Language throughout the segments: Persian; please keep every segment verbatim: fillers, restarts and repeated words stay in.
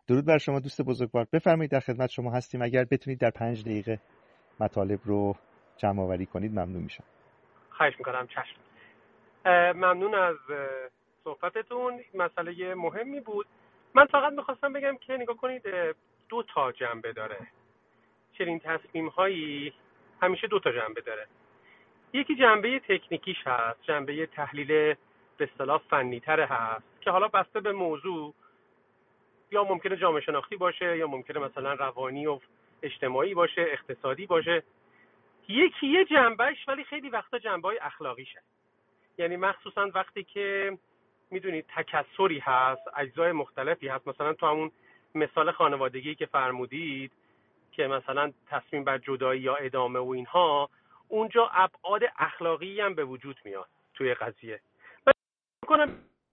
درود بر شما دوست بزرگوار، بفرمایید در خدمت شما هستیم. اگر بتونید در پنج دقیقه مطالب رو جمع آوری کنید ممنون میشم. خواهش میکنم. چشم. ممنون از صحبتتون. مسئله مهمی بود. من فقط میخواستم بگم که نگاه کنید دو تا جنبه داره. چنین تصمیم هایی همیشه دو تا جنبه داره. یکی جنبه تکنیکیش هست، جنبه تحلیل به اصطلاح فنی تر هست که حالا بسته به موضوع یا ممکنه جامعه شناختی باشه یا ممکنه مثلا روانی و اجتماعی باشه، اقتصادی باشه. یکی یه جنبهش ولی خیلی وقتا جنبه‌های اخلاقیشه. یعنی مخصوصا وقتی که میدونید تکثری هست، اجزای مختلفی هست، مثلا تو همون مثال خانوادگی که فرمودید که مثلا تصمیم بر جدایی یا ادامه و اینها، اونجا ابعاد اخلاقی هم به وجود میاد توی قضیه. من می‌کنم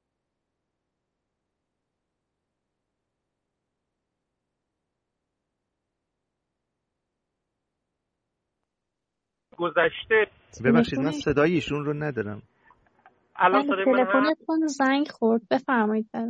گذشته. ببخشید من صدای ایشون رو ندارم. الان صدای من هست؟ تلفنتون زنگ خورد، بفرمایید. بله.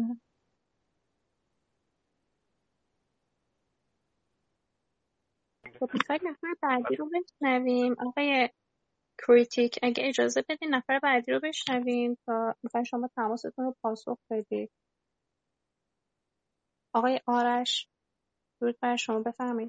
خب میخواید نفر بعدی رو بشنویم. آقای کریتیک اگه اجازه بدین نفر بعدی رو بشنویم تا میخواید شما تماستون رو پاسخ بدید. آقای آرش درود بر شما، بفرمایید.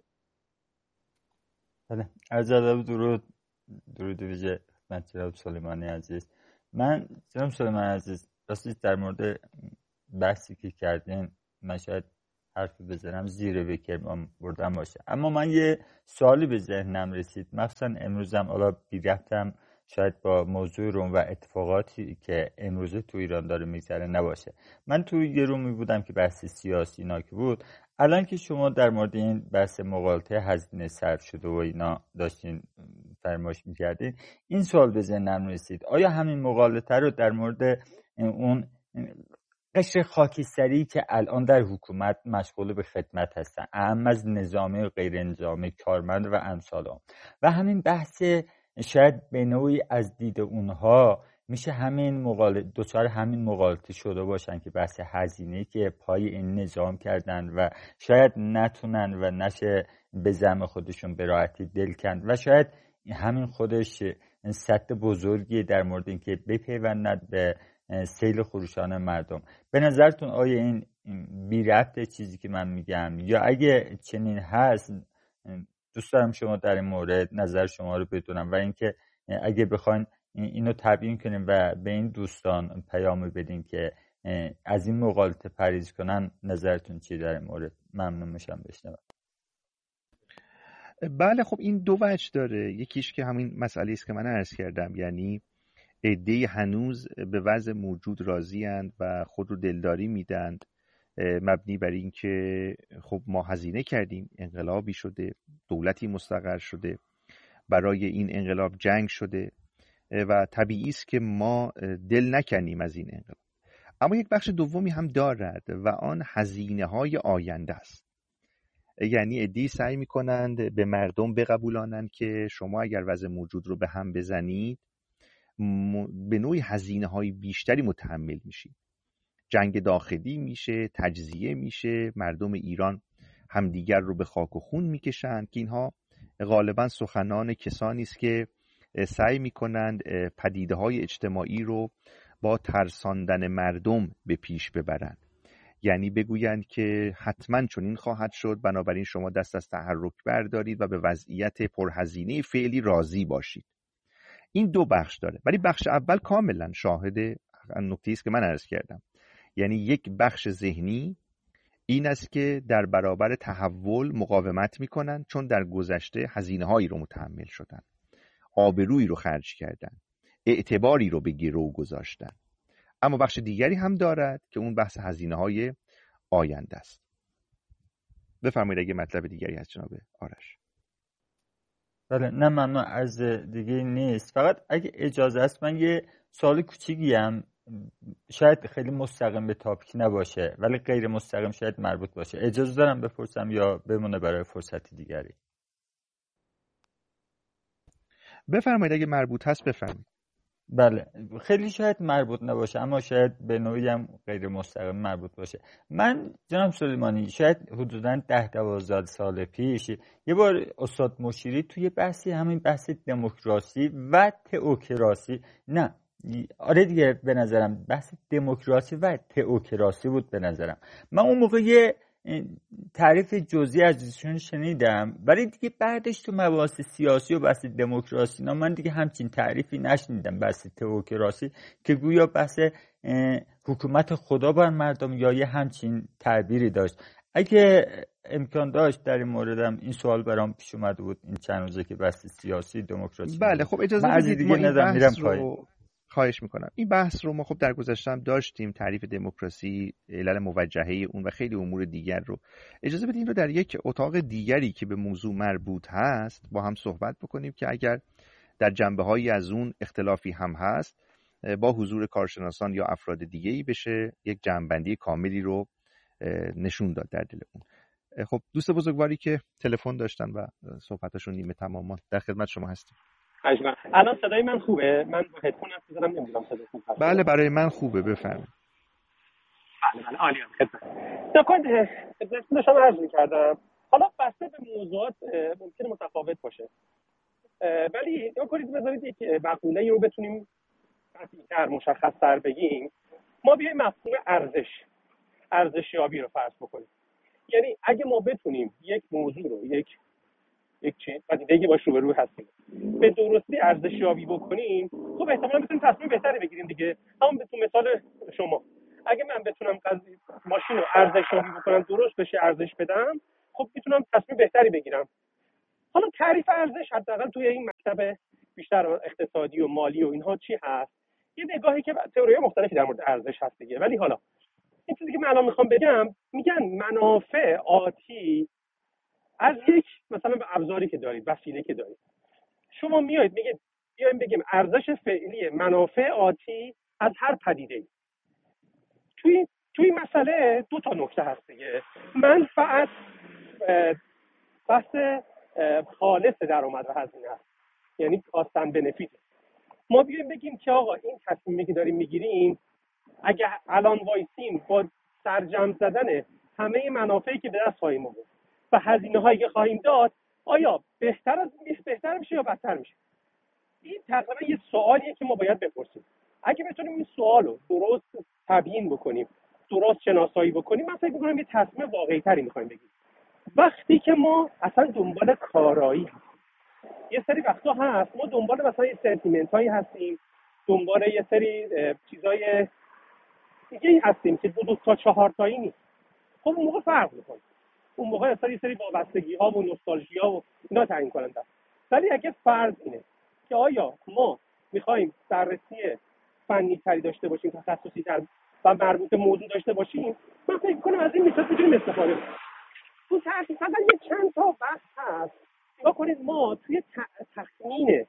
بله، عرض ادب درود درود ویژه خدمت جناب سلیمانی عزیز. من جناب سلیمانی عزیز راستش در مورد بحثی که کردین من شاید حرفی بزنم زیر بکرم بردم باشه، اما من یه سوالی به ذهنم رسید، مخصوصا امروزم حالا بی ربطم شاید با موضوع روم و اتفاقاتی که امروزه تو ایران داره میگذره نباشه. من توی یه رومی بودم که بحث سیاسی اینا که بود، الان که شما در مورد این بحث مغالطه هزینه صرف شده و اینا داشتین فرمایش میکردین، این سوال به ذهنم رسید، آیا همین مغالطه رو در مورد اون قشر خاکستری که الان در حکومت مشغول به خدمت هستن، اهم از نظامی و غیر نظامی، کارمند و امثال هم، و همین بحث شاید به نوعی از دید اونها میشه همین مغالطه دوچار همین مغالطه شده باشن که بحث هزینه که پای این نظام کردن و شاید نتونن و نشه به زعم خودشون به راحتی دل کند و شاید همین خودش سد بزرگی در مورد اینکه بپیوندند به سیل خروشان مردم. به نظرتون آیا این بی ربط چیزی که من میگم، یا اگه چنین هست دوست دارم شما در این مورد نظر شما رو بدونم و اینکه اگه بخواین اینو تبیین کنیم و به این دوستان پیام بدین که از این مغالطه پرهیز کنن، نظرتون چی در این مورد؟ ممنون میشم بشنوم. بله خب این دو وجه داره. یکیش که همین مسئله است که من عرض کردم، یعنی عده‌ای هنوز به وضع موجود راضی‌اند و خود رو دلداری میدند مبنی بر این که خب ما هزینه کردیم، انقلابی شده، دولتی مستقر شده، برای این انقلاب جنگ شده و طبیعی است که ما دل نکنیم از این انقلاب. اما یک بخش دومی هم دارد و آن هزینه های آینده است. یعنی عده‌ای سعی میکنند به مردم بقبولانند که شما اگر وضع موجود رو به هم بزنید به نوعی هزینه های بیشتری متحمل میشید. جنگ داخلی میشه، تجزیه میشه، مردم ایران همدیگر رو به خاک و خون میکشند، که اینها غالبا سخنان کسانی است که سعی میکنند پدیده های اجتماعی رو با ترساندن مردم به پیش ببرند. یعنی بگویند که حتما چنین خواهد شد، بنابراین شما دست از تحرک بردارید و به وضعیت پرهزینه فعلی راضی باشید. این دو بخش داره، ولی بخش اول کاملا شاهد نکته است که من عرض کردم. یعنی یک بخش ذهنی این است که در برابر تحول مقاومت میکنن، چون در گذشته هزینه هایی رو متحمل شدن، آبرویی رو خرج کردن، اعتباری رو به گرو گذاشتن. اما بخش دیگری هم دارد که اون بحث هزینه های آینده است. بفرمایید اگه مطلب دیگری هست جناب آرش. بله، نه ممنون، از دیگه نیست. فقط اگه اجازه است من یه سوال کوچیکی هم، شاید خیلی مستقیم به تاپیک نباشه ولی غیر مستقیم شاید مربوط باشه، اجازه دارم بپرسم یا بمونه برای فرصت دیگری؟ بفرمایید اگه مربوط هست بفرمایید. بله، خیلی شاید مربوط نباشه اما شاید به نوعی هم غیر مستقیم مربوط باشه. من جناب سلیمانی شاید حدوداً ده دوازده سال پیش یه بار استاد مشیری توی بحثی، همین بحث دموکراسی و تئوکراسی، نه آره دیگه، به نظرم بحث دموکراسی و تئوکراسی بود به نظرم. من اون موقع یه تعریف جزئی از ایشون شنیدم، ولی دیگه بعدش تو مباحث سیاسی و بحث دموکراسی نه، من دیگه همچین تعریفی نشنیدم. بحث تئوکراسی که گویا بحث حکومت خدا بر مردم یا یه همچین تعبیری داشت. اگه امکان داشت در این موردم این سوال برام پیش اومده بود این چند روزه که بحث سیاسی دموکراسی. بله خب اجازه بدید ما این بحث رو خواهش میکنم. این بحث رو ما خب در گذشته هم داشتیم، تعریف دموکراسی، علل موجهه اون و خیلی امور دیگر رو. اجازه بدید این رو در یک اتاق دیگری که به موضوع مربوط هست با هم صحبت بکنیم که اگر در جنبه‌هایی از اون اختلافی هم هست با حضور کارشناسان یا افراد دیگه‌ای بشه یک جمع‌بندی کاملی رو نشون داد در دل اون. خب دوست بزرگواری که تلفن داشتن و صحبتاشون نیمه تمام، در خدمت شما هستیم. حتما. الان صدای من خوبه؟ من با هدفون حرف می‌زنم، نمی‌دونم صدای خوب هست. بله برای من خوبه، بفرمایید. بله بله عالیه. خدمت. نکنید داشتم عرض می‌کردم. حالا بسته به موضوعات ممکنه متفاوت باشه. ولی نکنید بذارید یک مقوله رو بتونیم قطعی‌تر مشخص‌تر بگیم. ما بیایم مفهوم ارزش ارزشیابی رو فرض بکنیم. یعنی اگه ما بتونیم یک موضوع رو یک یک چیز پدیده‌ای باش روبرو هستیم به درستی ارزشیابی بکنیم، خب احتمالاً بتونیم تصمیم بهتری بگیریم دیگه. همون به تو مثال شما، اگه من بتونم ماشین رو ارزشیابی بکنم درست بشه ارزش بدم، خب میتونم تصمیم بهتری بگیرم. حالا تعریف ارزش حداقل توی این مکتب بیشتر اقتصادی و مالی و اینها چی هست؟ یه نگاهی که تئوری مختلفی در مورد ارزش هست دیگه. ولی حالا این چیزی که من الان میخوام بگم، میگن منافع آتی از یک مثلا به ابزاری که دارید، وسیله که دارید، شما میایید میگید بیایم بگیم ارزش فعلی منافع آتی از هر پدیده‌ای. توی توی مسئله دو تا نکته هست دیگه. منفعت بحث خالص درآمد و هزینه است، یعنی کاست اند بنفیت. ما بیایم بگیم که آقا این تصمیمی که داریم میگیریم اگه الان وایسیم با سرجم زدن همه منافعی که به دست خواهیم آورد و هزینه‌هایی که خواهیم داد، آیا بهتر از بهتر میشه یا بدتر میشه؟ این تقریبا یه سوالیه که ما باید بپرسیم. اگه بتونیم این سوالو درست تبیین بکنیم، درست شناسایی بکنیم، من فکر می‌کنم یه تصمیم واقعی‌تری می‌خوایم بگیریم. وقتی که ما اصلا دنبال کارایی، یه سری وقتا هست ما دنبال مثلا یه سنتیمنتایی هستیم، دنبال یه سری چیزای دیگه هستیم که دو دو تا چهار تایی نیست. خب اون موقع فرق می‌کنه. اون موقع اصلا یه سری وابستگی‌ها و نوستالژیا و اینا تعیین کننده است. ولی اگه فرض اینه که آیا ما می‌خوایم بررسی فنی تری داشته باشیم، تخصصی تر و مربوط به موضوع داشته باشیم، من فکر کنم از این میتود میتونیم استفاده کنیم. تو تحقیقاً یه چند تا بحث هست. نگاه کنید ما توی تخمین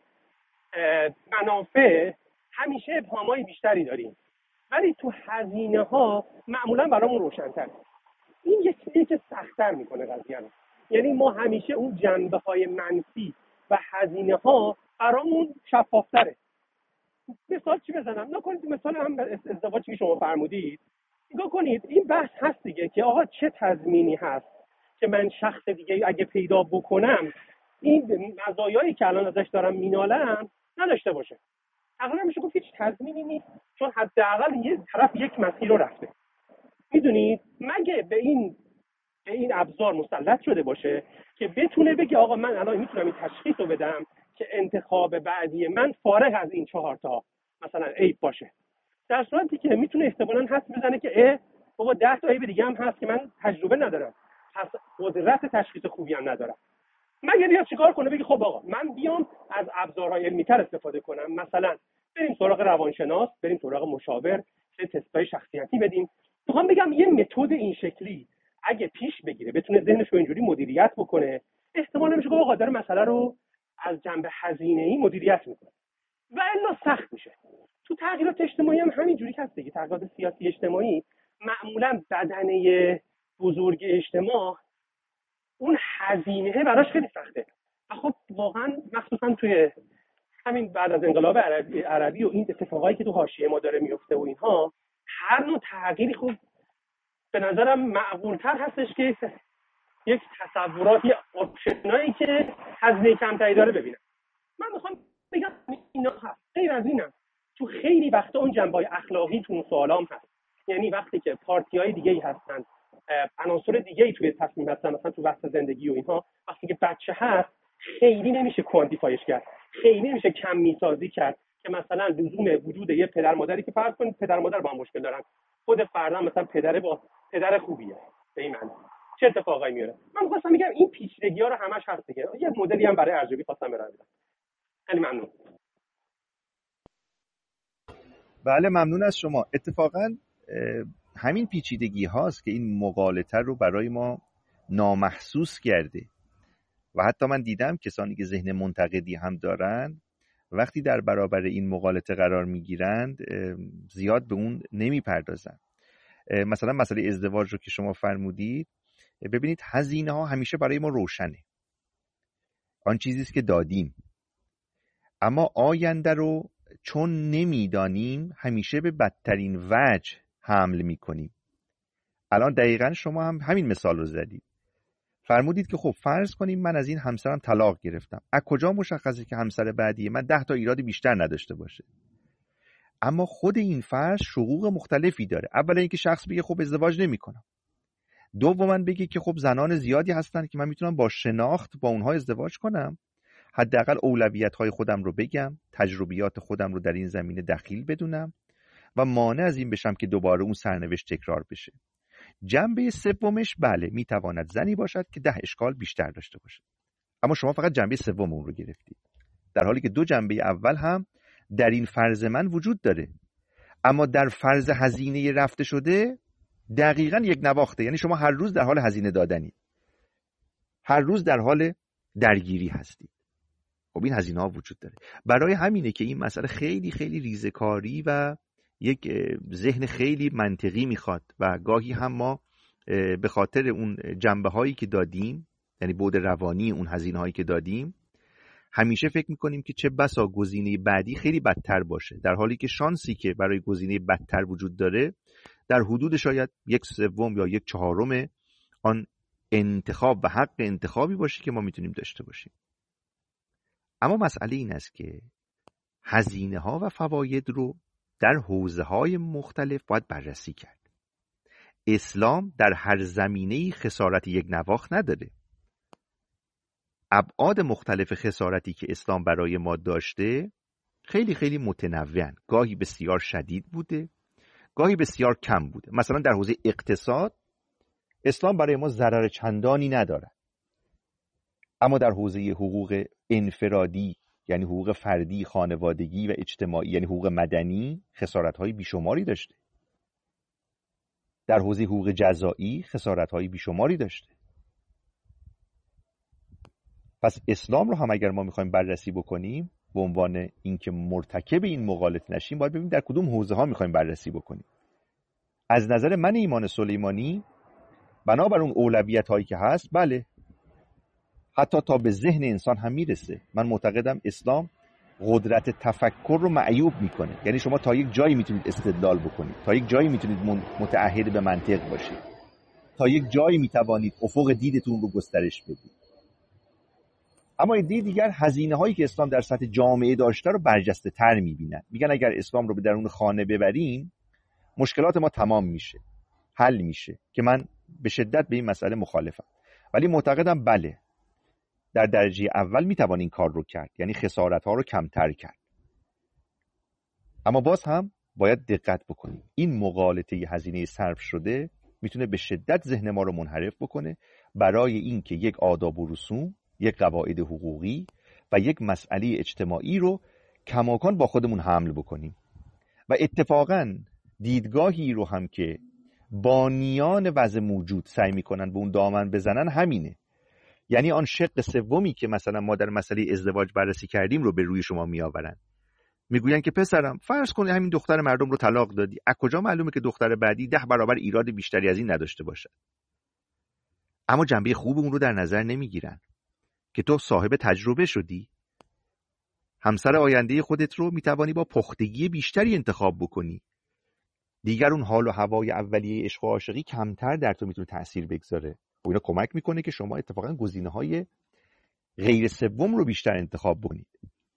منافع همیشه ابهامای بیشتری داریم، ولی تو هزینه‌ها معمولاً برامون روشن‌تره. این یه چیزی که سخت‌تر میکنه قضیه رو. یعنی ما همیشه اون جنبه‌های منفی و هزینه‌ها برامون شفاف‌تره. مثال چی بزنم؟ نکنید مثال هم ازدواجی که شما فرمودید. نگاه کنید این بحث هست دیگه که آقا چه تضمینی هست که من شخص دیگه اگه پیدا بکنم این مزایایی که الان ازش دارم مینالم نداشته باشه. اصلا میشه گفت هیچ تضمینی نیست، چون حداقل یه طرف یک مسیر رو رفته. میدونید مگه به این به این ابزار مسلط شده باشه که بتونه بگه آقا من الان میتونم این تشخیص رو بدم که انتخاب بعدی من فارغ از این چهار تا مثلا عیب باشه، در صورتی که میتونه احتمالاً حدس بزنه که اه بابا ده تا عیب دیگه هم هست که من تجربه ندارم، پس قدرت تشخیص خوبی هم ندارم. مگه بیاد چیکار کنه بگه خب آقا من بیام از ابزارهای علمی‌تر استفاده کنم، مثلا بریم سراغ روانشناس، بریم سراغ مشاور، چه تست‌های شخصیتی بدیم. میخوام بگم یه متد این شکلی اگه پیش بگیره بتونه ذهنش رو اینجوری مدیریت بکنه، احتمال میشه که آقا داره مسئله رو از جنبه هزینه‌ای مدیریت میکنه و الا سخت میشه. تو تغییرات اجتماعی هم همین جوری هست دیگه. تغییرات سیاسی اجتماعی معمولا بدنه بزرگ اجتماع اون هزینه براش خیلی سخته. خب واقعا مخصوصا توی همین بعد از انقلاب عربی, عربی و این اتفاقایی که تو حاشیه ما داره میفته و اینها، هر نوع تغییری خب به نظرم معقول‌تر هستش که یک تصوراتی آپشنایی که هزینه کمتری داره ببینم. من میخوام بگم اینا هست. غیر از اینم تو خیلی وقتا اون جنبه‌های اخلاقی تو اون سوالام هست. یعنی وقتی که پارتی‌های دیگه‌ای هستن، عناصر دیگه‌ای توی تصمیم هستن، مثلا تو وقت زندگی و اینها، وقتی که بچه هست خیلی نمیشه کوانتیفایش کرد، خیلی نمیشه کم میسازی کرد که مثلا لزوم وجود یه پدر مادری که فرض کنید پدر مادر با هم مشکل دارن، خود فردا مثلا پدر با پدر خوبیه به این معنی چه اتفاقایی میاره. من خواستم بگم این پیچیدگی‌ها رو همش هست دیگه. یه مدلی هم برای ارزیابی خواستم برام بدم. خیلی ممنون. بله ممنون از شما. اتفاقا همین پیچیدگی هاست که این مغالطه رو برای ما نامحسوس کرده و حتی من دیدم کسانی که ذهن منتقدی هم دارن وقتی در برابر این مغالطه قرار میگیرند زیاد به اون نمیپردازن. مثلا مسئله ازدواج رو که شما فرمودید، ببینید هزینه ها همیشه برای ما روشنه، آن چیزی است که دادیم، اما آینده رو چون نمیدانیم همیشه به بدترین وجه حمل میکنیم. الان دقیقاً شما هم همین مثال رو زدید. فرمودید که خب فرض کنیم من از این همسرم طلاق گرفتم، از کجا مشخصه که همسر بعدی من ده تا ایراد بیشتر نداشته باشه؟ اما خود این فرض شقوق مختلفی داره. اولا اینکه شخص بگه خب ازدواج نمی‌کنم، دوما بگه که خب زنان زیادی هستن که من میتونم با شناخت با اونها ازدواج کنم، حداقل اولویت‌های خودم رو بگم، تجربیات خودم رو در این زمینه دخیل بدونم و مانع از این بشم که دوباره اون سرنوشت تکرار بشه. جنبه سومش بله میتواند زنی باشد که ده اشکال بیشتر داشته باشه، اما شما فقط جنبه سوم اون رو گرفتید، در حالی که دو جنبه اول هم در این فرض من وجود داره. اما در فرض هزینه رفته شده دقیقاً یک نواخته، یعنی شما هر روز در حال هزینه دادنی، هر روز در حال درگیری هستید. خب این هزینه ها وجود داره. برای همینه که این مسئله خیلی خیلی ریزکاری و یک ذهن خیلی منطقی میخواد و گاهی هم ما به خاطر اون جنبه هایی که دادیم، یعنی بعد روانی اون هزینه هایی که دادیم، همیشه فکر میکنیم که چه بسا گزینه بعدی خیلی بدتر باشه، در حالی که شانسی که برای گزینه بدتر وجود داره در حدود شاید یک سوم یا یک چهارم آن انتخاب و حق انتخابی باشه که ما میتونیم داشته باشیم. اما مسئله این است که هزینه ها و فواید رو در حوزه های مختلف باید بررسی کرد. اسلام در هر زمینه‌ای خسارت یک نواخت نداره. ابعاد مختلف خسارتی که اسلام برای ما داشته خیلی خیلی متنوعن، گاهی بسیار شدید بوده، گاهی بسیار کم بوده. مثلا در حوزه اقتصاد اسلام برای ما ضرر چندانی نداره، اما در حوزه حقوق انفرادی یعنی حقوق فردی، خانوادگی و اجتماعی یعنی حقوق مدنی خسارت‌های بیشماری داشته. در حوزه حقوق جزایی خسارت‌های بیشماری داشته. پس اسلام رو هم اگر ما می‌خوایم بررسی بکنیم به عنوان اینکه مرتکب این مغالطه نشیم، باید ببینیم در کدوم حوزه‌ها می‌خوایم بررسی بکنیم. از نظر من ایمان سلیمانی بنابر اون اولویت‌هایی که هست، بله حتی تا به ذهن انسان هم میرسه. من معتقدم اسلام قدرت تفکر رو معیوب میکنه، یعنی شما تا یک جایی میتونید استدلال بکنید، تا یک جایی میتونید متعهد به منطق باشید، تا یک جایی میتوانید افق دیدتون رو گسترش بدید. اما ایده دیگر هزینه هایی که اسلام در سطح جامعه داشته رو برجسته تر میبینن. میگن اگر اسلام رو به درون خانه ببریم مشکلات ما تمام میشه، حل میشه، که من به شدت به این مسئله مخالفم. ولی معتقدم بله در درجه اول میتوان این کار رو کرد، یعنی خسارت ها رو کمتر کرد. اما باز هم باید دقت بکنیم. این مغالطه هزینه صرف شده میتونه به شدت ذهن ما رو منحرف بکنه برای اینکه یک آداب و رسوم، یک قواعد حقوقی و یک مسئله اجتماعی رو کماکان با خودمون حمل بکنیم. و اتفاقاً دیدگاهی رو هم که بانیان وضع موجود سعی میکنن به اون دامن بزنن همینه. یعنی آن شق سومی که مثلا ما در مسئله ازدواج بررسی کردیم رو به روی شما میآورن. میگوین که پسرم فرض کن همین دختر مردم رو طلاق دادی، از کجا معلومه که دختر بعدی ده برابر ایراد بیشتری از این نداشته باشه؟ اما جنبه خوب اون رو در نظر نمیگیرن که تو صاحب تجربه شدی. همسر آینده خودت رو میتوانی با پختگی بیشتری انتخاب بکنی. دیگر اون حال و هوای اولیه عشق و عاشقی کمتر در تو میتونه تأثیر بگذاره. و اینا کمک میکنه که شما اتفاقا گزینه‌های غیر سوم رو بیشتر انتخاب کنید.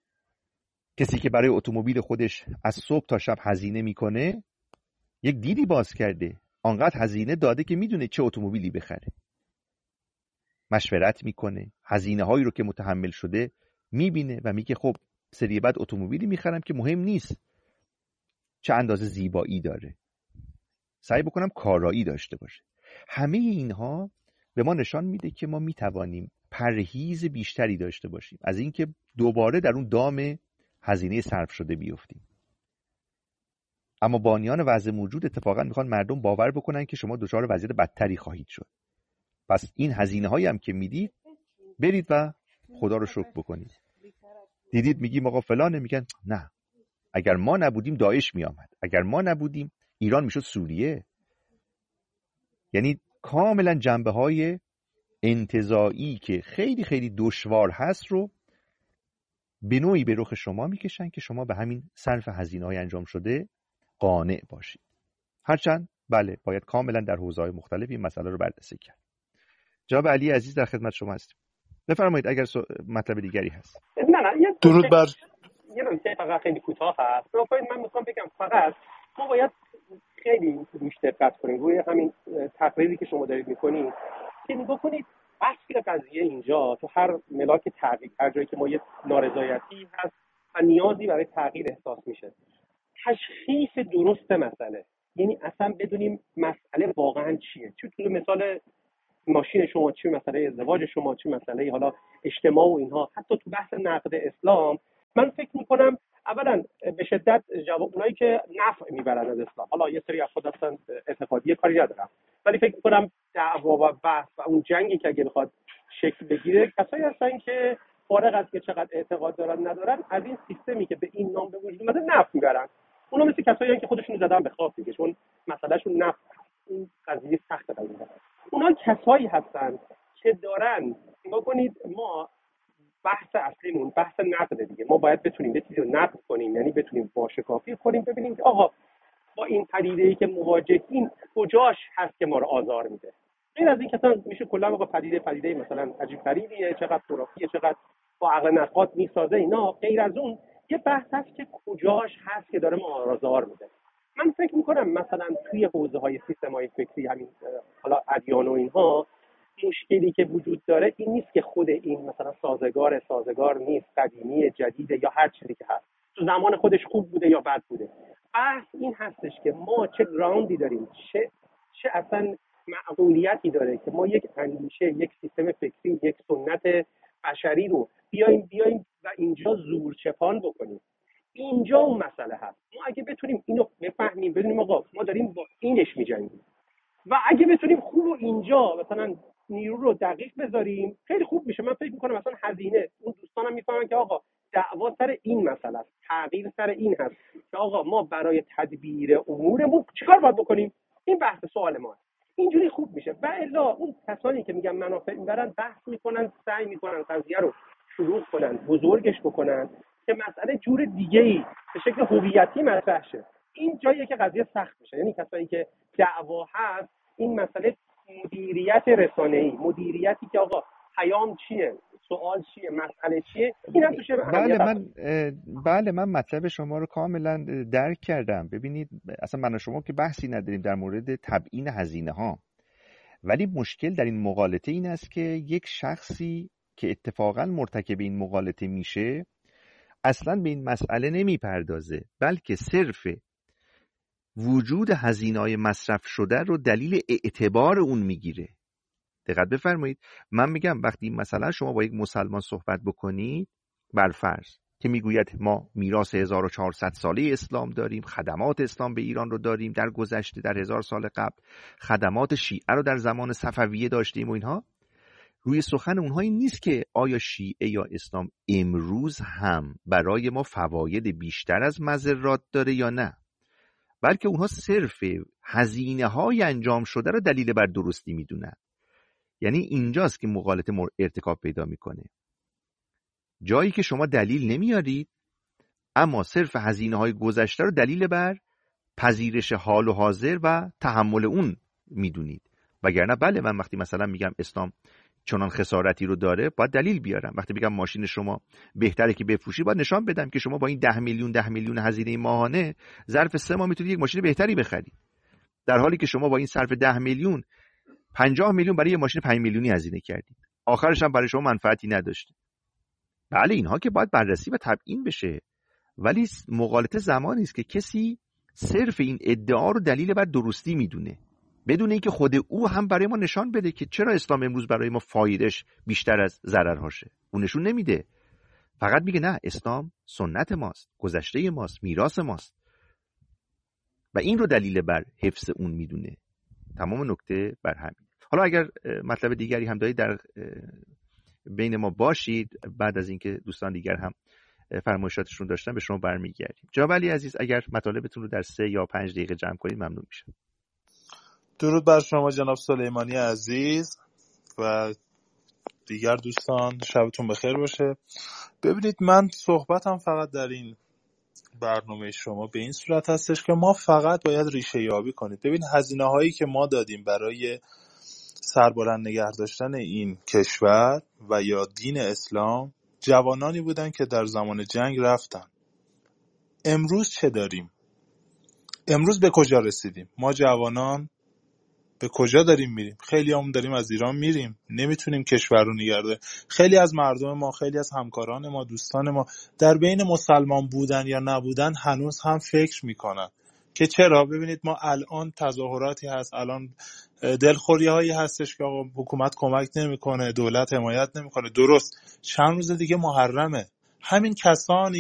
کسی که برای اتومبیل خودش از صبح تا شب هزینه میکنه یک دیدی باز کرده، آنقدر هزینه داده که میدونه چه اتومبیلی بخره. مشورت میکنه، هزینه هایی رو که متحمل شده میبینه و میگه خب سری بعد اتومبیلی میخرم که مهم نیست چه اندازه زیبایی داره، سعی بکنم کارایی داشته باشه. همه اینها به ما نشان میده که ما میتوانیم پرهیز بیشتری داشته باشیم از اینکه دوباره در اون دام هزینه صرف شده بیفتیم. اما بانیان وضع موجود اتفاقا میخوان مردم باور بکنن که شما دچار وضعیت بدتری خواهید شد. پس این هزینه هایی هم که میدید برید و خدا رو شکر بکنید. دیدید میگیم آقا فلانه، میگن نه، اگر ما نبودیم داعش میآمد، اگر ما نبودیم ایران میشد سوریه. یعنی کاملا جنبه های انتزاعی که خیلی خیلی دشوار هست رو به نوعی به رخ شما میکشن که شما به همین صرف هزینه های انجام شده قانع باشید. هرچند بله باید کاملا در حوزه‌های مختلف این مسئله رو بررسی کرد. جناب علی عزیز در خدمت شما هستیم. بفرمایید اگر مطلب دیگری هست. نه نه یه درود بر یه نکته فقط خیلی کوتاه هست. من میخوام بگم فقط ما باید خیلی روش دقت کنیم روی همین تقریری که شما دارید میکنید که نگاه کنید اصل قضیه اینجا تو هر ملاک تغییر، هر جایی که ما یه نارضایتی هست و نیازی برای تغییر احساس میشه، تشخیص درست مسئله، یعنی اصلا بدونیم مسئله واقعا چیه. چه تو مثال ماشین شما، چه مسئله ازدواج شما، چه مسئله حالا اجتماع و اینها، حتی تو بحث نقد اسلام من فکر میکنم اولا به شدت جواب اونایی که نفع میبرن از اسلام، حالا یه سری افراد هستن اعتقادی کاری ندارم، ولی فکر میکنم دعوا و بحث و اون جنگی که اگه بخواد شکل بگیره کسایی هستن که فارغ از که چقدر اعتقاد دارن ندارن از این سیستمی که به این نام به وجود اومده نفع میبرن. اونا مثل کسایی هستن که خودشون زدن به خواب دیگه، چون مسئلهشون نفع، این قضیه سخت قضیه. اونا کسایی هستن که دارن، نگاه کنید ما بحث اصلیمون بحث نقد دیگه، ما باید بتونیم یه چیزی رو نقد کنیم، یعنی بتونیم واشکافی کنیم، ببینیم که آقا با این پدیده‌ای که مواجهیم کجاش هست که ما رو آزار میده. غیر از این که اصلا میشه کلا با پدیده پدیده مثلا عجیب غریبیه، چقدر خرافیه، چقدر با عقل نقاد میسازه اینا، غیر از اون یه بحث هست که کجاش هست که داره ما رو آزار میده. من فکر میکنم مثلا توی حوزه‌های سیستم‌های فکری همین حالا ادیان و اینها مشکلی که وجود داره این نیست که خود این مثلا سازگار سازگار نیست، قدیمی جدیده یا هر چیزی که هست، تو زمان خودش خوب بوده یا بد بوده. بحث این هستش که ما چه گراوندی داریم، چه چه اصلا معقولیتی داره که ما یک اندیشه، یک سیستم فکری، یک سنت بشری رو بیایم بیایم و اینجا زورچپان بکنیم. اینجا اون مسئله هست. ما اگه بتونیم اینو بفهمیم، بدونیم آقا ما داریم با اینش می‌جنگیم و اگه بتونیم خوب و اینجا مثلا نیرو رو دقیق بذاریم خیلی خوب میشه. من فکر میکنم مثلا هزینه، اون دوستانم میفهمن که آقا دعوا سر این مسئله است، تغییر سر این هست که آقا ما برای تدبیر امورمون چیکار باید بکنیم. این بحث سوال ما است. اینجوری خوب میشه. و الا اون کسانی که میگن منافع میبرن بحث میکنن، سعی میکنن قضیه رو شروع کنن، بزرگش بکنن که مسئله جور دیگه‌ای به شکل هویتی مطرح شه. این جاییه که قضیه سخت میشه. یعنی کسایی که دعوا هست، این مسئله مدیریت رسانه‌ای، مدیریتی که آقا پیام چیه، سوال چیه، مسئله چیه، این هم توشه. بله من بله من مطلب شما رو کاملا درک کردم. ببینید اصلا من و شما که بحثی نداریم در مورد تبیین هزینه ها، ولی مشکل در این مغالطه این است که یک شخصی که اتفاقا مرتکب این مغالطه میشه اصلا به این مسئله نمیپردازه، بلکه صرف وجود هزینه‌های مصرف شده رو دلیل اعتبار اون میگیره. دقت بفرمایید. من میگم وقتی مثلا شما با یک مسلمان صحبت بکنید بر فرض که میگوید ما میراث هزار و چهارصد ساله اسلام داریم، خدمات اسلام به ایران رو داریم در گذشته در هزار سال قبل، خدمات شیعه رو در زمان صفویه داشتیم و اینها، روی سخن اونها این نیست که آیا شیعه یا اسلام امروز هم برای ما فواید بیشتر از مضرات داره یا نه، بلکه اونها صرف هزینه های انجام شده رو دلیل بر درستی میدونن. یعنی اینجاست که مغالطه ارتکاب پیدا میکنه. جایی که شما دلیل نمیارید اما صرف هزینه های گذشته رو دلیل بر پذیرش حال و حاضر و تحمل اون میدونید. وگرنه بله، من وقتی مثلا میگم اسلام چنان خسارتی رو داره باید دلیل بیارم. وقتی میگم ماشین شما بهتره که بفروشی باید نشان بدم که شما با این ده میلیون ده میلیون هزینه ماهانه ظرف سه ماه میتونید یک ماشین بهتری بخرید، در حالی که شما با این صرف ده میلیون پنجاه میلیون برای یه ماشین پنج میلیونی هزینه کردید، آخرش هم برای شما منفعتی نداشته. بله اینها که باید بررسی و تبیین بشه، ولی مغالطه زمانی است که کسی صرف این ادعا رو دلیل بر درستی میدونه بدون اینکه خود او هم برای ما نشان بده که چرا اسلام امروز برای ما فایدهش بیشتر از ضررهاشه. اون نشون نمیده، فقط میگه نه، اسلام سنت ماست، گذشته ماست، میراث ماست و این رو دلیل بر حفظ اون میدونه. تمام نکته بر همین. حالا اگر مطلب دیگری هم دارید در بین ما باشید، بعد از اینکه دوستان دیگر هم فرمایشاتشون داشتن به شما برمیگردیم. جناب علی عزیز اگر مطالبتون رو در سه یا پنج دقیقه جمع کنید ممنون میشم. درود بر شما جناب سلیمانی عزیز و دیگر دوستان، شبتون بخیر باشه. ببینید من صحبتم فقط در این برنامه شما به این صورت هستش که ما فقط باید ریشه یابی کنید. ببین هزینه هایی که ما دادیم برای سربلند نگه داشتن این کشور و یا دین اسلام، جوانانی بودن که در زمان جنگ رفتن. امروز چه داریم؟ امروز به کجا رسیدیم؟ ما جوانان به کجا داریم میریم؟ خیلی همون داریم از ایران میریم، نمیتونیم کشور رو نگه داریم. خیلی از مردم ما، خیلی از همکاران ما، دوستان ما در بین مسلمان بودن یا نبودن هنوز هم فکر میکنن که چرا. ببینید ما الان تظاهراتی هست، الان دلخوری هایی هستش که آقا حکومت کمک نمیکنه، دولت حمایت نمیکنه. درست چند روز دیگه محرمه. همین کسانی